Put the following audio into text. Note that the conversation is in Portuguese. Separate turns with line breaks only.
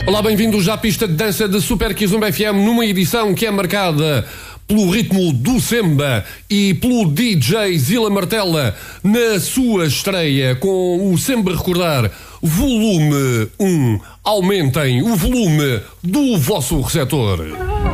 Olá, bem-vindos à pista de dança de Super Kizomba FM, numa edição que é marcada pelo ritmo do Semba e pelo DJ Zila Martella na sua estreia com o Semba Recordar Volume 1. Aumentem o volume do vosso receptor.